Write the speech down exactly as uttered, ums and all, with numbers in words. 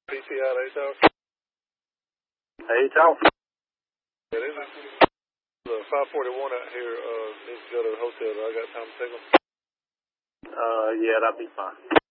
P T out eight Tower. Hey, Tower. Yeah, this is uh, five forty-one out here. Uh, needs to go to the hotel. Do I got time to take them? Uh, yeah, that'd be fine.